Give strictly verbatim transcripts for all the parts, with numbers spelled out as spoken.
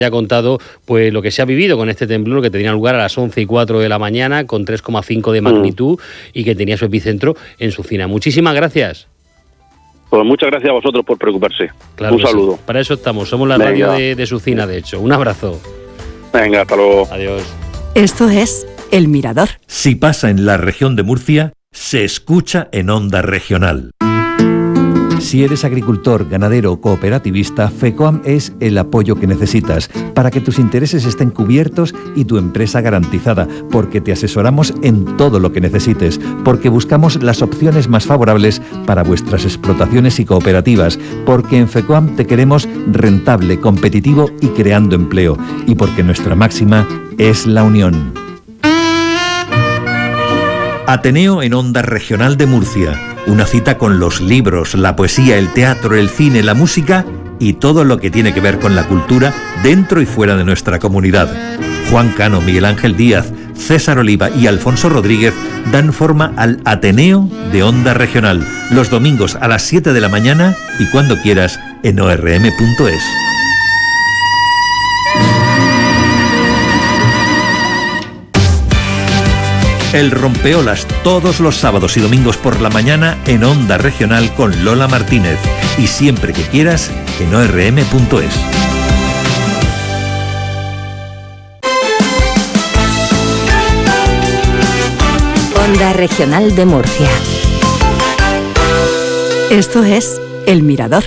ha contado pues lo que se ha vivido con este temblor que tenía lugar a las once y cuatro de la mañana con tres coma cinco de magnitud mm. y que tenía su epicentro en Sucina. Muchísimas gracias. Pues muchas gracias a vosotros por preocuparse. Claro, un saludo. Sí. Para eso estamos, somos la Venga. radio de, de Sucina, de hecho. Un abrazo. Venga, hasta luego. Adiós. Esto es El Mirador. Si pasa en la región de Murcia, se escucha en Onda Regional. Si eres agricultor, ganadero o cooperativista, FECOAM es el apoyo que necesitas para que tus intereses estén cubiertos y tu empresa garantizada, porque te asesoramos en todo lo que necesites, porque buscamos las opciones más favorables para vuestras explotaciones y cooperativas, porque en FECOAM te queremos rentable, competitivo y creando empleo, y porque nuestra máxima es la unión. Ateneo en Onda Regional de Murcia. Una cita con los libros, la poesía, el teatro, el cine, la música y todo lo que tiene que ver con la cultura dentro y fuera de nuestra comunidad. Juan Cano, Miguel Ángel Díaz, César Oliva y Alfonso Rodríguez dan forma al Ateneo de Onda Regional, los domingos a las siete de la mañana y cuando quieras en o erre eme punto es. El Rompeolas, todos los sábados y domingos por la mañana en Onda Regional con Lola Martínez. Y siempre que quieras en o erre eme punto es. Onda Regional de Murcia. Esto es El Mirador.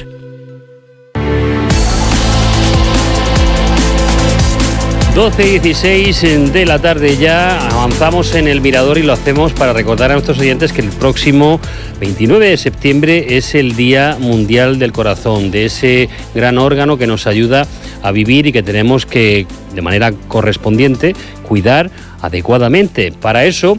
doce y dieciséis de la tarde ya, avanzamos en El Mirador y lo hacemos para recordar a nuestros oyentes que el próximo veintinueve de septiembre es el Día Mundial del Corazón, de ese gran órgano que nos ayuda a vivir y que tenemos que, de manera correspondiente, cuidar adecuadamente. Para eso,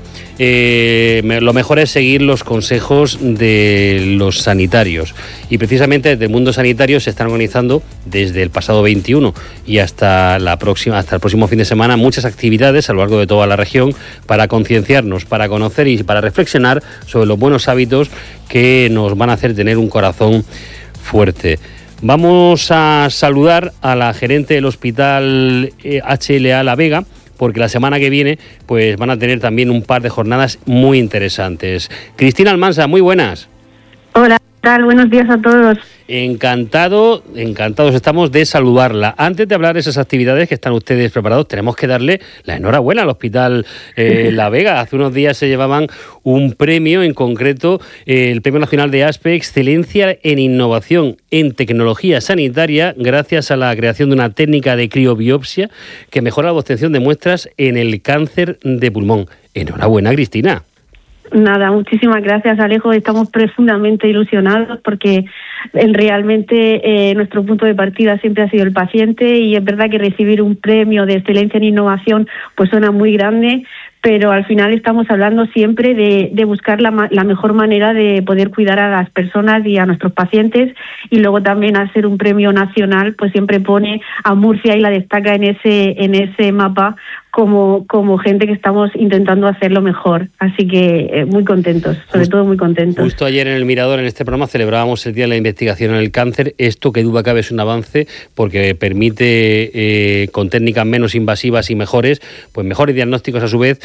eh, lo mejor es seguir los consejos de los sanitarios. Y precisamente desde el mundo sanitario se están organizando desde el pasado veintiuno y hasta la próxima, hasta el próximo fin de semana muchas actividades a lo largo de toda la región para concienciarnos, para conocer y para reflexionar sobre los buenos hábitos que nos van a hacer tener un corazón fuerte. Vamos a saludar a la gerente del Hospital hache ele a La Vega, porque la semana que viene pues van a tener también un par de jornadas muy interesantes. Cristina Almansa, muy buenas. Hola, ¿qué tal? Buenos días a todos. Encantado, encantados estamos de saludarla. Antes de hablar de esas actividades que están ustedes preparados, tenemos que darle la enhorabuena al Hospital eh, La Vega. Hace unos días se llevaban un premio, en concreto eh, el Premio Nacional de ASPE, Excelencia en Innovación en Tecnología Sanitaria, gracias a la creación de una técnica de criobiopsia que mejora la obtención de muestras en el cáncer de pulmón. Enhorabuena, Cristina. Nada, muchísimas gracias, Alejo. Estamos profundamente ilusionados porque realmente eh, nuestro punto de partida siempre ha sido el paciente y es verdad que recibir un premio de excelencia en innovación pues suena muy grande, pero al final estamos hablando siempre de, de buscar la, la mejor manera de poder cuidar a las personas y a nuestros pacientes, y luego también al ser un premio nacional pues siempre pone a Murcia y la destaca en ese en ese mapa como como gente que estamos intentando hacerlo mejor. Así que eh, muy contentos, sobre Justo, todo muy contentos. Justo ayer en El Mirador, en este programa, celebrábamos el Día de la Investigación en el Cáncer. Esto, que duda cabe, es un avance porque permite, eh, con técnicas menos invasivas y mejores, pues mejores diagnósticos a su vez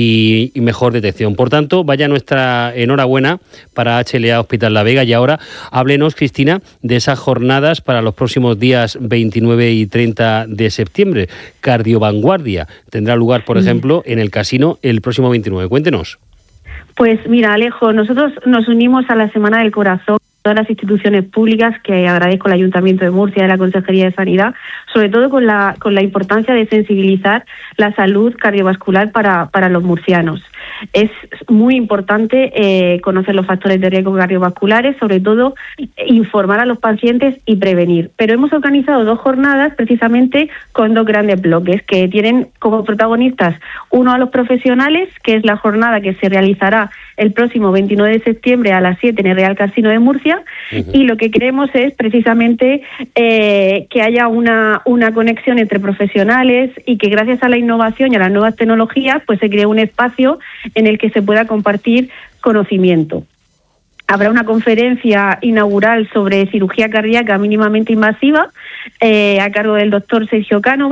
y, y mejor detección. Por tanto, vaya nuestra enhorabuena para hache ele a Hospital La Vega. Y ahora háblenos, Cristina, de esas jornadas para los próximos días veintinueve y treinta de septiembre. Cardiovanguardia tendrá lugar, por ejemplo, en el Casino el próximo veintinueve. Cuéntenos. Pues mira, Alejo, nosotros nos unimos a la Semana del Corazón, todas las instituciones públicas, que agradezco al Ayuntamiento de Murcia y a la Consejería de Sanidad, sobre todo con la con la importancia de sensibilizar la salud cardiovascular para, para los murcianos. Es muy importante eh, conocer los factores de riesgo cardiovasculares, sobre todo informar a los pacientes y prevenir. Pero hemos organizado dos jornadas precisamente con dos grandes bloques que tienen como protagonistas uno a los profesionales, que es la jornada que se realizará el próximo veintinueve de septiembre a las siete en el Real Casino de Murcia, uh-huh. y lo que queremos es precisamente eh, que haya una, una conexión entre profesionales y que gracias a la innovación y a las nuevas tecnologías pues se cree un espacio en el que se pueda compartir conocimiento. habrá una conferencia inaugural sobre cirugía cardíaca mínimamente invasiva eh, a cargo del doctor Sergio Cano.